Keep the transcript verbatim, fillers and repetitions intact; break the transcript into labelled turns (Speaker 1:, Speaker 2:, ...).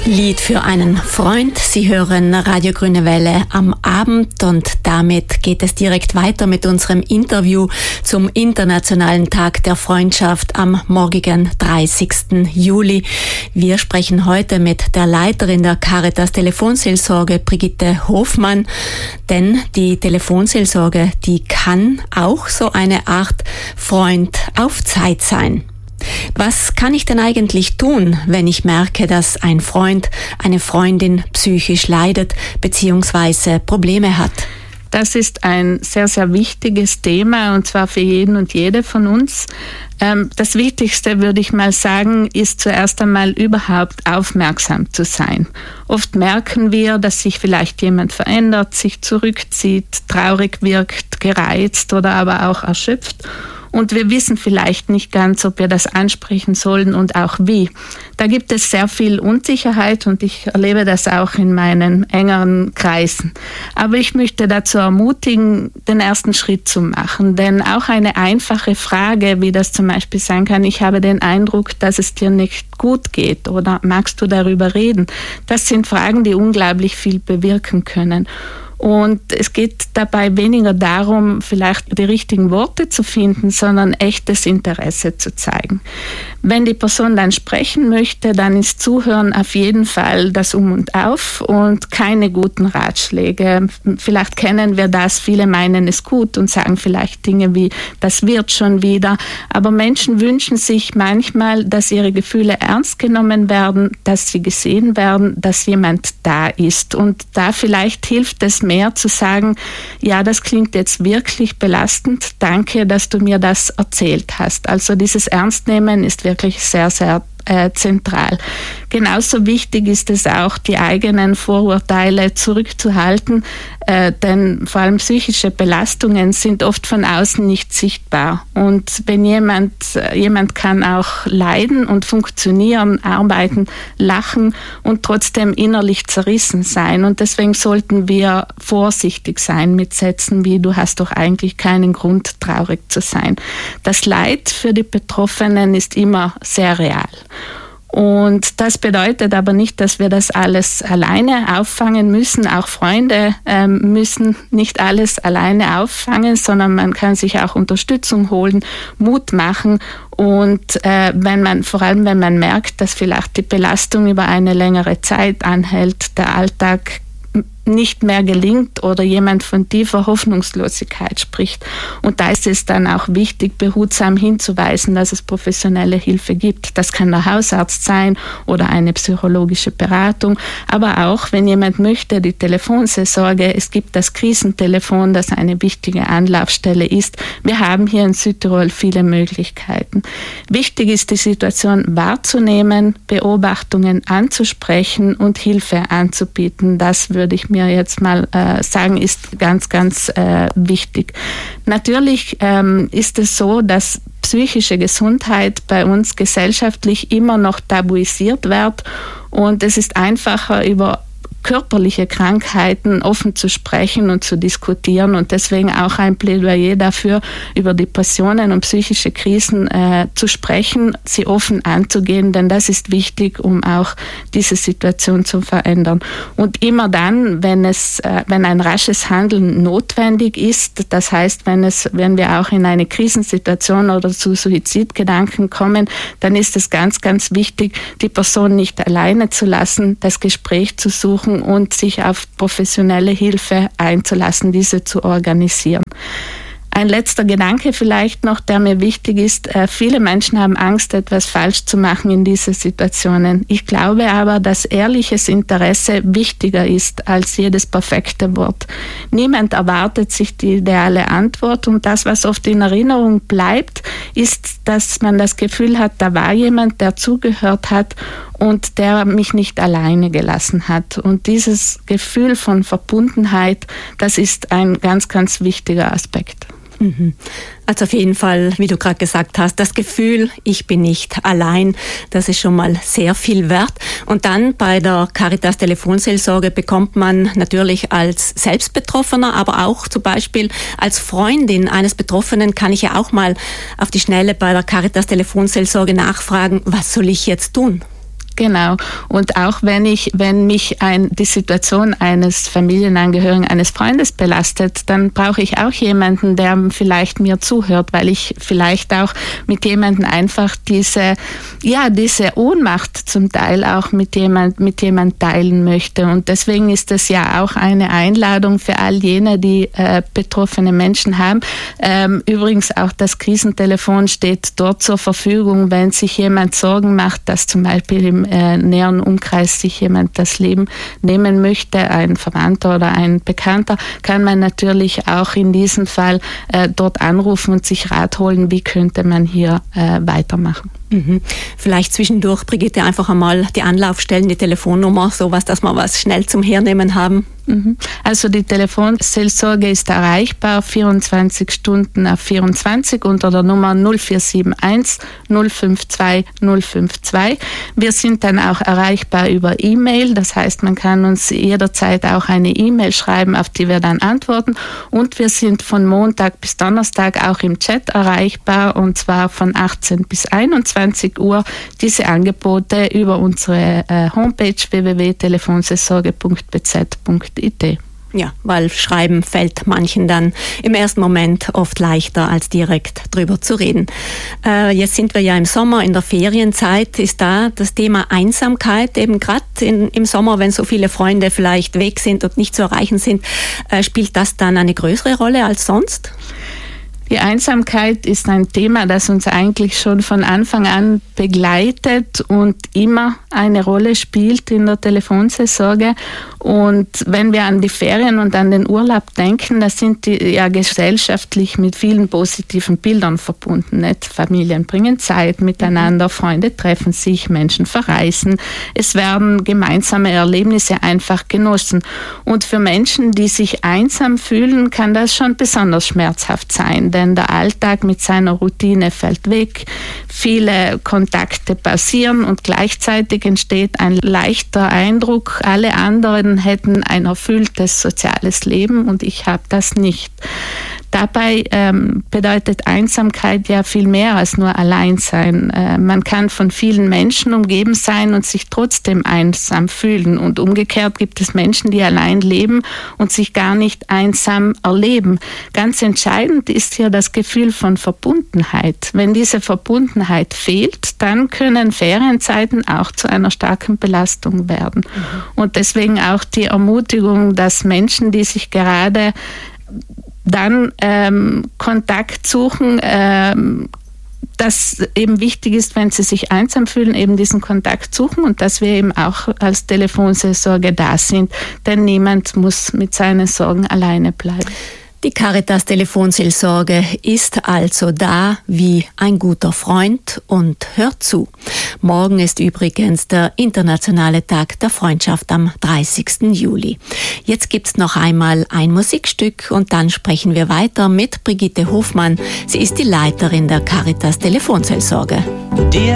Speaker 1: Lied für einen Freund. Sie hören Radio Grüne Welle am Abend und damit geht es direkt weiter mit unserem Interview zum Internationalen Tag der Freundschaft am morgigen dreißigsten Juli. Wir sprechen heute mit der Leiterin der Caritas Telefonseelsorge, Brigitte Hofmann, denn die Telefonseelsorge, die kann auch so eine Art Freund auf Zeit sein. Was kann ich denn eigentlich tun, wenn ich merke, dass ein Freund, eine Freundin psychisch leidet bzw. Probleme hat?
Speaker 2: Das ist ein sehr, sehr wichtiges Thema und zwar für jeden und jede von uns. Das Wichtigste, würde ich mal sagen, ist zuerst einmal überhaupt aufmerksam zu sein. Oft merken wir, dass sich vielleicht jemand verändert, sich zurückzieht, traurig wirkt, gereizt oder aber auch erschöpft. Und wir wissen vielleicht nicht ganz, ob wir das ansprechen sollen und auch wie. Da gibt es sehr viel Unsicherheit und ich erlebe das auch in meinen engeren Kreisen. Aber ich möchte dazu ermutigen, den ersten Schritt zu machen. Denn auch eine einfache Frage, wie das zum Beispiel sein kann, ich habe den Eindruck, dass es dir nicht gut geht oder magst du darüber reden? Das sind Fragen, die unglaublich viel bewirken können. Und es geht dabei weniger darum, vielleicht die richtigen Worte zu finden, sondern echtes Interesse zu zeigen. Wenn die Person dann sprechen möchte, dann ist Zuhören auf jeden Fall das Um und Auf und keine guten Ratschläge. Vielleicht kennen wir das, viele meinen es gut und sagen vielleicht Dinge wie, das wird schon wieder. Aber Menschen wünschen sich manchmal, dass ihre Gefühle ernst genommen werden, dass sie gesehen werden, dass jemand da ist. Und da vielleicht hilft es mehr zu sagen, ja, das klingt jetzt wirklich belastend, danke, dass du mir das erzählt hast. Also dieses Ernstnehmen ist wirklich sehr, sehr äh, zentral. Genauso wichtig ist es auch, die eigenen Vorurteile zurückzuhalten, äh, denn vor allem psychische Belastungen sind oft von außen nicht sichtbar. Und wenn jemand, jemand kann auch leiden und funktionieren, arbeiten, lachen und trotzdem innerlich zerrissen sein. Und deswegen sollten wir vorsichtig sein mit Sätzen wie, du hast doch eigentlich keinen Grund, traurig zu sein. Das Leid für die Betroffenen ist immer sehr real. Und das bedeutet aber nicht, dass wir das alles alleine auffangen müssen. Auch Freunde ähm, müssen nicht alles alleine auffangen, sondern man kann sich auch Unterstützung holen, Mut machen. Und äh, wenn man, vor allem wenn man merkt, dass vielleicht die Belastung über eine längere Zeit anhält, der Alltag nicht mehr gelingt oder jemand von tiefer Hoffnungslosigkeit spricht. Und da ist es dann auch wichtig, behutsam hinzuweisen, dass es professionelle Hilfe gibt. Das kann der Hausarzt sein oder eine psychologische Beratung. Aber auch, wenn jemand möchte, die Telefonseelsorge, es gibt das Krisentelefon, das eine wichtige Anlaufstelle ist. Wir haben hier in Südtirol viele Möglichkeiten. Wichtig ist, die Situation wahrzunehmen, Beobachtungen anzusprechen und Hilfe anzubieten. Das würde ich mir jetzt mal äh, sagen, ist ganz, ganz äh, wichtig. Natürlich ähm, ist es so, dass psychische Gesundheit bei uns gesellschaftlich immer noch tabuisiert wird und es ist einfacher, über körperliche Krankheiten offen zu sprechen und zu diskutieren und deswegen auch ein Plädoyer dafür, über Depressionen und psychische Krisen äh, zu sprechen, sie offen anzugehen, denn das ist wichtig, um auch diese Situation zu verändern. Und immer dann, wenn es, äh, wenn ein rasches Handeln notwendig ist, das heißt, wenn es, wenn wir auch in eine Krisensituation oder zu Suizidgedanken kommen, dann ist es ganz, ganz wichtig, die Person nicht alleine zu lassen, das Gespräch zu suchen und sich auf professionelle Hilfe einzulassen, diese zu organisieren. Ein letzter Gedanke vielleicht noch, der mir wichtig ist. Viele Menschen haben Angst, etwas falsch zu machen in diesen Situationen. Ich glaube aber, dass ehrliches Interesse wichtiger ist als jedes perfekte Wort. Niemand erwartet sich die ideale Antwort und das, was oft in Erinnerung bleibt, ist, dass man das Gefühl hat, da war jemand, der zugehört hat und der mich nicht alleine gelassen hat. Und dieses Gefühl von Verbundenheit, das ist ein ganz, ganz wichtiger Aspekt.
Speaker 1: Also auf jeden Fall, wie du gerade gesagt hast, das Gefühl, ich bin nicht allein, das ist schon mal sehr viel wert. Und dann bei der Caritas Telefonseelsorge bekommt man natürlich als Selbstbetroffener, aber auch zum Beispiel als Freundin eines Betroffenen kann ich ja auch mal auf die Schnelle bei der Caritas Telefonseelsorge nachfragen, was soll ich jetzt tun?
Speaker 2: Genau. Und auch wenn ich, wenn mich ein, die Situation eines Familienangehörigen, eines Freundes belastet, dann brauche ich auch jemanden, der vielleicht mir zuhört, weil ich vielleicht auch mit jemandem einfach diese, ja, diese Ohnmacht zum Teil auch mit jemand, mit jemand teilen möchte. Und deswegen ist das ja auch eine Einladung für all jene, die äh, betroffene Menschen haben. Ähm, übrigens auch das Krisentelefon steht dort zur Verfügung, wenn sich jemand Sorgen macht, dass zum Beispiel im äh, näheren Umkreis sich jemand das Leben nehmen möchte, ein Verwandter oder ein Bekannter, kann man natürlich auch in diesem Fall äh, dort anrufen und sich Rat holen, wie könnte man hier äh, weitermachen.
Speaker 1: Mhm. Vielleicht zwischendurch, Brigitte, einfach einmal die Anlaufstellen, die Telefonnummer, sowas, dass wir was schnell zum Hernehmen haben.
Speaker 2: Mhm. Also die Telefonseelsorge ist erreichbar vierundzwanzig Stunden auf vierundzwanzig unter der Nummer null vier sieben eins null fünf zwei null fünf zwei. Wir sind dann auch erreichbar über E-Mail, das heißt, man kann uns jederzeit auch eine E-Mail schreiben, auf die wir dann antworten. Und wir sind von Montag bis Donnerstag auch im Chat erreichbar, und zwar von achtzehn bis einundzwanzig Uhr. Diese Angebote über unsere äh, Homepage w w w punkt telefonseelsorge punkt b z punkt i t.
Speaker 1: Ja, weil Schreiben fällt manchen dann im ersten Moment oft leichter, als direkt drüber zu reden. Äh, jetzt sind wir ja im Sommer, in der Ferienzeit. Ist da das Thema Einsamkeit, eben gerade im Sommer, wenn so viele Freunde vielleicht weg sind und nicht zu erreichen sind, äh, spielt das dann eine größere Rolle als sonst?
Speaker 2: Die Einsamkeit ist ein Thema, das uns eigentlich schon von Anfang an begleitet und immer eine Rolle spielt in der Telefonseelsorge. Und wenn wir an die Ferien und an den Urlaub denken, da sind die ja gesellschaftlich mit vielen positiven Bildern verbunden. Nicht? Familien bringen Zeit miteinander, Freunde treffen sich, Menschen verreisen. Es werden gemeinsame Erlebnisse einfach genossen. Und für Menschen, die sich einsam fühlen, kann das schon besonders schmerzhaft sein. Denn der Alltag mit seiner Routine fällt weg, viele Kontakte pausieren und gleichzeitig entsteht ein leichter Eindruck, alle anderen hätten ein erfülltes soziales Leben und ich habe das nicht. Dabei ähm, bedeutet Einsamkeit ja viel mehr als nur Alleinsein. Äh, man kann von vielen Menschen umgeben sein und sich trotzdem einsam fühlen. Und umgekehrt gibt es Menschen, die allein leben und sich gar nicht einsam erleben. Ganz entscheidend ist hier das Gefühl von Verbundenheit. Wenn diese Verbundenheit fehlt, dann können Ferienzeiten auch zu einer starken Belastung werden. Mhm. Und deswegen auch die Ermutigung, dass Menschen, die sich gerade dann ähm, Kontakt suchen, ähm, dass eben wichtig ist, wenn sie sich einsam fühlen, eben diesen Kontakt suchen und dass wir eben auch als Telefonseelsorge da sind, denn niemand muss mit seinen Sorgen alleine bleiben.
Speaker 1: Die Caritas Telefonseelsorge ist also da wie ein guter Freund und hört zu. Morgen ist übrigens der internationale Tag der Freundschaft am dreißigsten Juli. Jetzt gibt's noch einmal ein Musikstück und dann sprechen wir weiter mit Brigitte Hofmann. Sie ist die Leiterin der Caritas Telefonseelsorge.